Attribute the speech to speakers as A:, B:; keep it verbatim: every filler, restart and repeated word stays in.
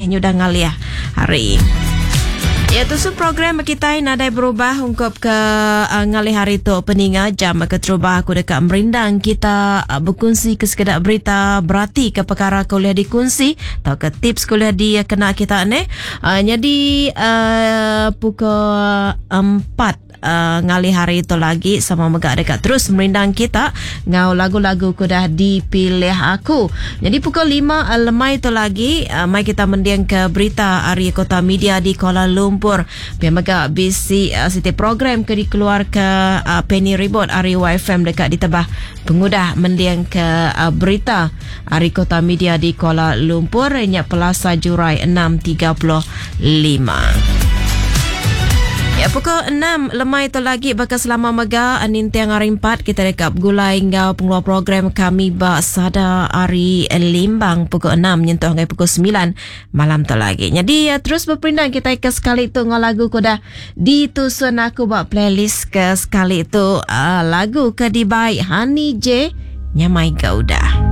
A: nyudah ngalih hari. Ya, tu su program kita nadai berubah ungkap ke uh, ngalih hari tu peninga jam ke terubah aku dekat merindang kita uh, berkongsi ke sekedar berita berarti ke perkara kuliah dikunci atau ke tips kuliah di kena kita ni. Uh, jadi uh, pukul empat Uh, ngali hari itu lagi sama megak dekat terus merindang kita ngau lagu-lagu ku dah dipilih aku. Jadi pukul lima uh, lemai itu lagi uh, mai kita mendiang ke berita Ari Kota Media di Kuala Lumpur. Biar megak bisi uh, siti program ke dikeluar ke uh, Penny Ribot Ari Y F M dekat di tebah pengudah mendiang ke uh, berita Ari Kota Media di Kuala Lumpur nya Pelasa Jurai enam tiga lima. Ya, pukul enam lemai itu lagi bakal selama mega anintiang hari empat kita dekat gulai ngau pengeluar program kami bak sada hari limbang pukul enam nyentuh ngai pukul sembilan malam tu lagi. Jadi ya, terus berpindah kita ke sekali tu ngau lagu ku dah ditusun aku bak playlist ke sekali tu uh, lagu ke dibai Honey J Nyamai Gauda.